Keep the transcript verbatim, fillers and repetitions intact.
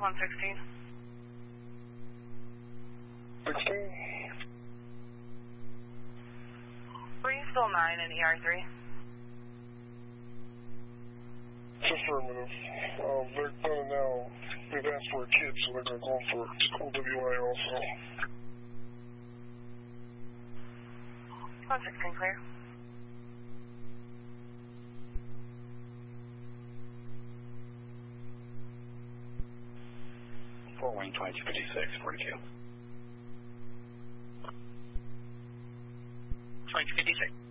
one sixteen. sixteen. Brainsville nine and E R three. Affirmative. Um, they're going to now, they've asked for a kid, so they're going to go for O W I also. one sixteen clear. Fort Wayne twenty-two fifty-six, forty-two. twenty-two fifty-six.